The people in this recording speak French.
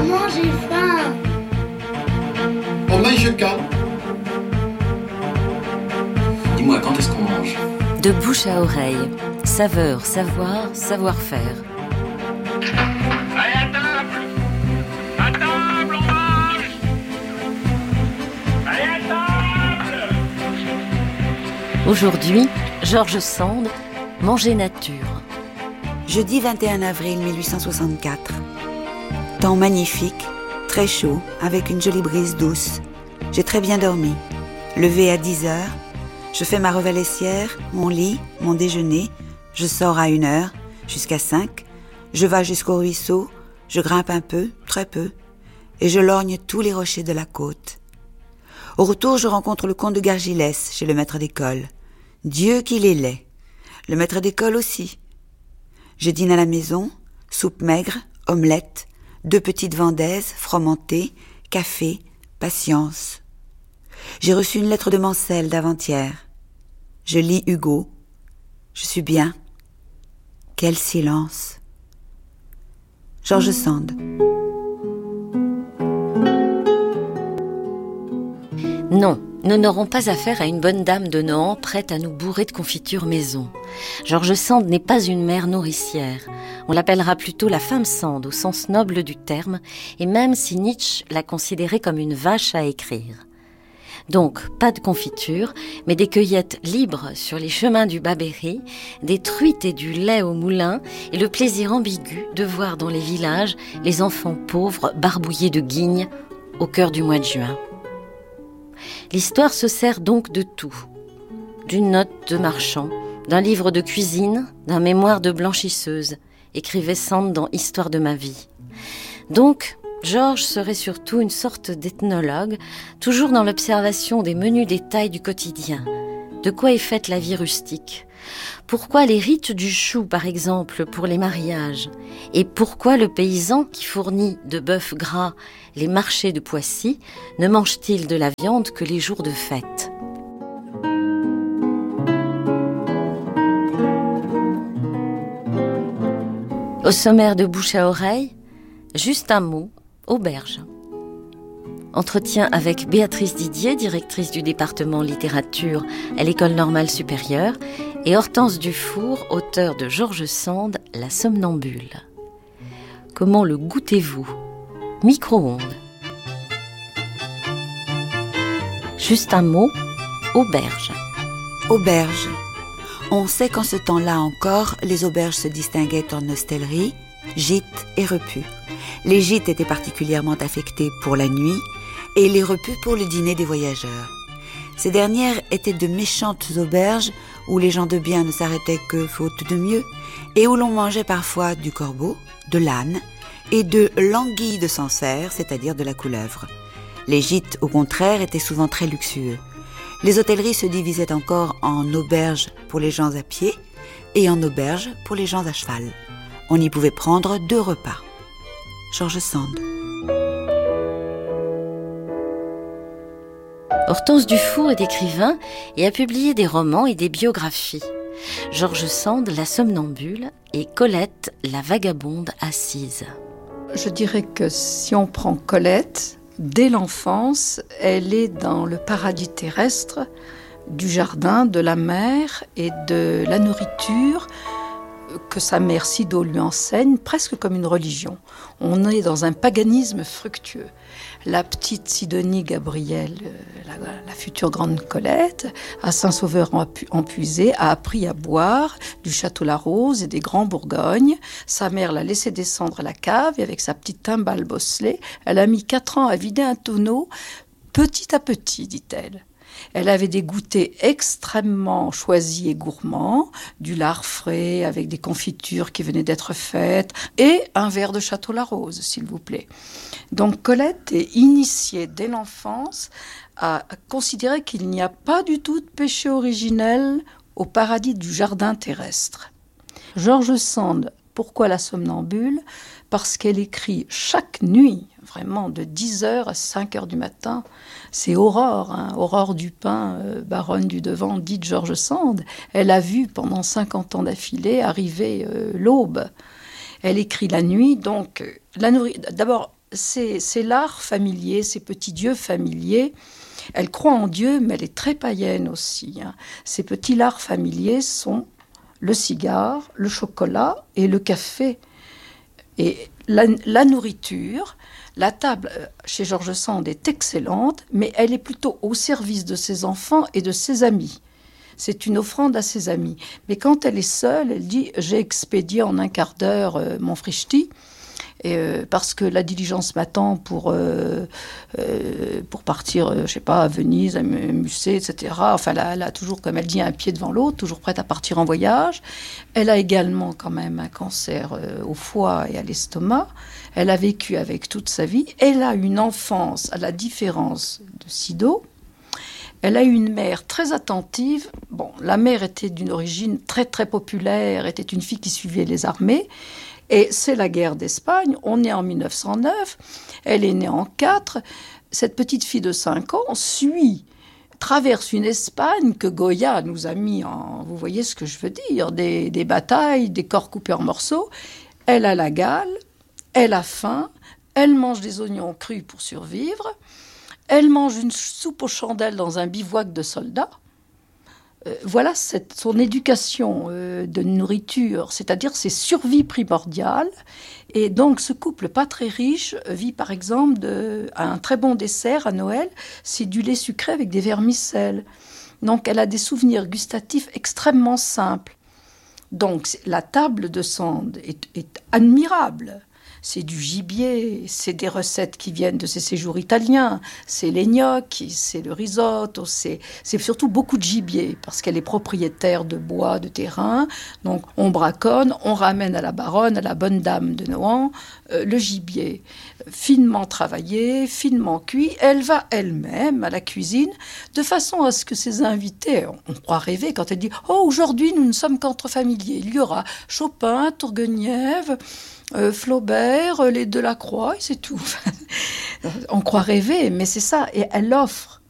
Maman, j'ai faim. On mange quand? Dis-moi, quand est-ce qu'on mange? De bouche à oreille, saveur, savoir, savoir-faire. Allez, à table! À table, on mange! Allez, à table! Aujourd'hui, George Sand, Manger nature. Jeudi 21 avril 1864. Temps magnifique, très chaud, avec une jolie brise douce. J'ai très bien dormi. Levé à 10 heures, je fais ma revalaissière, mon lit, mon déjeuner. Je sors à 1 heure, jusqu'à 5. Je vais jusqu'au ruisseau, je grimpe un peu, très peu, et je lorgne tous les rochers de la côte. Au retour, je rencontre le comte de Gargilès chez le maître d'école. Dieu qu'il est laid. Le maître d'école aussi. Je dîne à la maison, soupe maigre, omelette, 2 petites vendaises, fromentées, café, patience. J'ai reçu une lettre de Mansell d'avant-hier. Je lis Hugo. Je suis bien. Quel silence. George Sand. Non, nous n'aurons pas affaire à une bonne dame de Nohant prête à nous bourrer de confiture maison. George Sand n'est pas une mère nourricière. On l'appellera plutôt la femme Sand au sens noble du terme, et même si Nietzsche l'a considérée comme une vache à écrire. Donc, pas de confiture, mais des cueillettes libres sur les chemins du Bas-Berry, des truites et du lait au moulin, et le plaisir ambigu de voir dans les villages les enfants pauvres barbouillés de guignes au cœur du mois de juin. L'histoire se sert donc de tout. D'une note de marchand, d'un livre de cuisine, d'un mémoire de blanchisseuse, écrivait Sand dans Histoire de ma vie. Donc, Georges serait surtout une sorte d'ethnologue, toujours dans l'observation des menus détails du quotidien. De quoi est faite la vie rustique? Pourquoi les rites du chou, par exemple, pour les mariages? Et pourquoi le paysan qui fournit de bœuf gras les marchés de Poissy ne mange-t-il de la viande que les jours de fête? Au sommaire de Bouche à oreille, juste un mot, auberge. Entretien avec Béatrice Didier, directrice du département littérature à l'École normale supérieure, et Hortense Dufour, auteure de George Sand, La somnambule. Comment le goûtez-vous? Micro-ondes. Juste un mot, auberge. Auberge. On sait qu'en ce temps-là encore, les auberges se distinguaient en hostellerie, gîtes et repus. Les gîtes étaient particulièrement affectés pour la nuit et les repus pour le dîner des voyageurs. Ces dernières étaient de méchantes auberges où les gens de bien ne s'arrêtaient que faute de mieux et où l'on mangeait parfois du corbeau, de l'âne et de l'anguille de Sancerre, c'est-à-dire de la couleuvre. Les gîtes, au contraire, étaient souvent très luxueux. Les hôtelleries se divisaient encore en auberges pour les gens à pied et en auberges pour les gens à cheval. On y pouvait prendre 2 repas. George Sand. Hortense Dufour est écrivain et a publié des romans et des biographies. George Sand, La somnambule, et Colette, la vagabonde assise. Je dirais que si on prend Colette, dès l'enfance, elle est dans le paradis terrestre du jardin, de la mer et de la nourriture que sa mère Sido lui enseigne presque comme une religion. On est dans un paganisme fructueux. La petite Sidonie Gabrielle, la future grande Colette, à Saint-Sauveur-en-Puisé, a appris à boire du Château La Rose et des Grands Bourgognes. Sa mère l'a laissé descendre à la cave et avec sa petite timbale bosselée, elle a mis 4 ans à vider un tonneau, petit à petit, dit-elle. Elle avait des goûters extrêmement choisis et gourmands, du lard frais avec des confitures qui venaient d'être faites et un verre de Château La Rose, s'il vous plaît. Donc Colette est initiée dès l'enfance à considérer qu'il n'y a pas du tout de péché originel au paradis du jardin terrestre. George Sand, pourquoi la somnambule? Parce qu'elle écrit chaque nuit, vraiment de 10h à 5h du matin. C'est Aurore, Aurore Dupin, baronne du Devant, dite George Sand. Elle a vu pendant 50 ans d'affilée arriver l'aube. Elle écrit la nuit, donc d'abord c'est l'art familier, ces petits dieux familiers. Elle croit en Dieu, mais elle est très païenne aussi. Ces petits lards familiers sont le cigare, le chocolat et le café. Et la nourriture, la table chez George Sand est excellente, mais elle est plutôt au service de ses enfants et de ses amis. C'est une offrande à ses amis. Mais quand elle est seule, elle dit « j'ai expédié en un quart d'heure mon frichti ». Parce que la diligence m'attend pour partir, je sais pas, à Venise, à Musset, etc. Enfin, elle a toujours, comme elle dit, un pied devant l'autre, toujours prête à partir en voyage. Elle a également quand même un cancer au foie et à l'estomac. Elle a vécu avec toute sa vie. Elle a une enfance, à la différence de Sido. Elle a eu une mère très attentive. Bon, la mère était d'une origine très, très populaire, était une fille qui suivait les armées. Et c'est la guerre d'Espagne, on est en 1909, elle est née en 4. Cette petite fille de 5 ans traverse une Espagne que Goya nous a mis en, vous voyez ce que je veux dire, des batailles, des corps coupés en morceaux. Elle a la gale, elle a faim, elle mange des oignons crus pour survivre, elle mange une soupe aux chandelles dans un bivouac de soldats. Voilà son éducation de nourriture, c'est-à-dire ses survies primordiales. Et donc ce couple pas très riche vit par exemple un très bon dessert à Noël, c'est du lait sucré avec des vermicelles. Donc elle a des souvenirs gustatifs extrêmement simples. Donc la table de Sand est admirable. C'est du gibier, c'est des recettes qui viennent de ses séjours italiens, c'est les gnocchi, c'est le risotto, c'est surtout beaucoup de gibier, parce qu'elle est propriétaire de bois, de terrain. Donc on braconne, on ramène à la baronne, à la bonne dame de Nohant, le gibier finement travaillé, finement cuit. Elle va elle-même à la cuisine, de façon à ce que ses invités, on croit rêver quand elle dit « Oh, aujourd'hui, nous ne sommes qu'entre familiers. Il y aura Chopin, Tourguenieff, Flaubert, les Delacroix, et c'est tout. » On croit rêver, mais c'est ça. Et elle offre